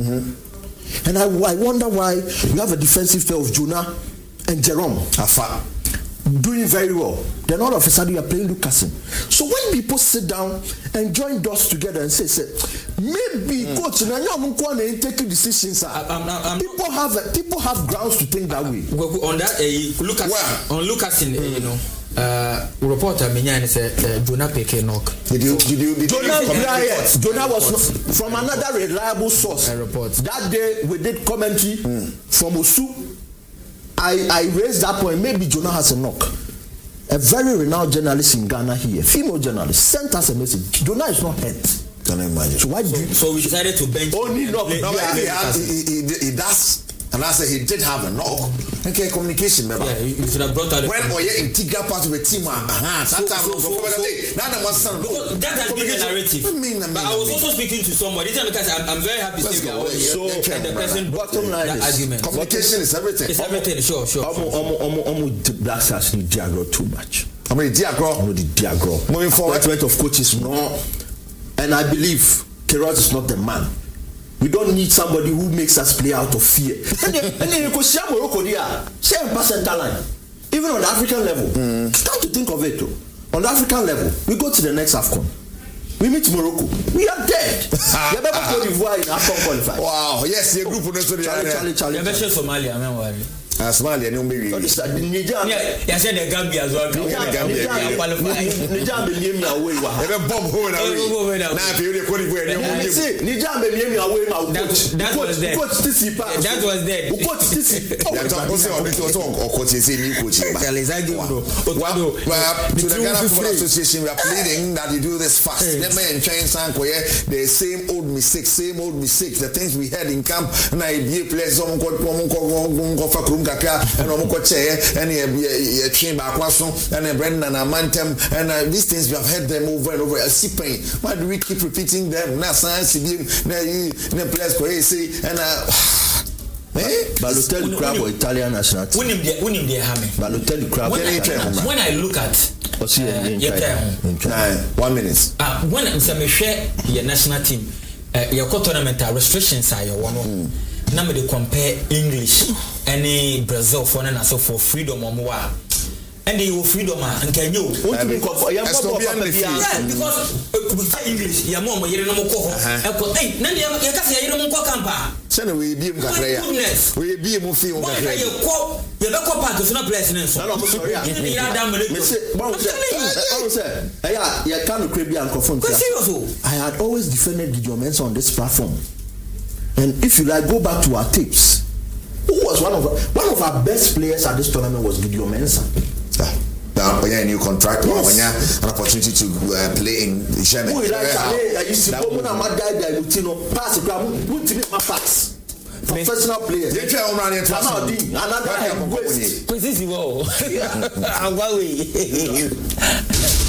And I wonder why you have a defensive pair of Jonah and Jerome Afa doing very well. Then all of a sudden you are playing Lucasen. So when people sit down and join dots together and say maybe coach taking decisions. People have grounds to think that way. On that Lucasen, you know. Reporter Minyan said Jonah Peke knock. Jonah was from another reliable source. That day we did commentary from Osu. I raised that point. Maybe Jonah has a knock. A very renowned journalist in Ghana here, female journalist, sent us a message. Jonah is not hurt. Can I imagine? So why do you? So we decided to bench. Only knock. He does. And I said he did have a knock. Okay, communication, member. Yeah, you should have brought out. When or you integral part of the team, that has been the narrative. But I was also speaking to somebody. Because I'm very happy to see and the person bottom line is argument. Communication is everything. It's everything. Sure. Black Stars need Diagro too much. Diagro. Moving forward, of coaches, no. And I believe Queiroz is not the man. We don't need somebody who makes us play out of fear. And then you could see Morocco there, same percentile line. Even on the African level, come to think of it, on the African level, we go to the next AFCON. We meet Morocco. We are dead. You better Cote d'Ivoire in AFCON qualifier. Wow, yes, the group will Charlie. Somalia, I'm worried. Somalia, no maybe. Niger, yeah, said the Gambia as well. Niger be me away. Bomb home now. Now if you Cote d'Ivoire, Niger be me away. That was dead. That was dead. To the Ghana Football Association, we are pleading that you do this fast. The same old mistakes. The things we had in camp. And I be players and train back and Brendan and Mantem and these things we have heard them over and over. Why do we keep repeating them? Na science players and Balotelli Crab or Italian national team. Balotelli Crab. When I look at 1 minute. When I'm share your national team, your tournament restrictions are your one. Now they compare English any Brazil for and so for freedom or more. And they will freedom and can you? Because we say English, your mom, you don't know. Hey, Nandy, you can't say you don't know Campa. Send we be we be moving on. You're not part of no president. I had always defended Gideon Mensah on this platform. And if you like, go back to our tapes. Who was one of our best players at this tournament was Gideon Mensah. Now, when you have a new contract, when you have an opportunity to play in Germany. Professional players.